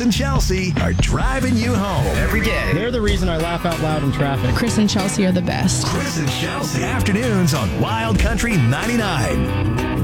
and Chelsea are driving you home every day. They're the reason I laugh out loud in traffic. Chris and Chelsea are the best. Chris and Chelsea afternoons on Wild Country 99.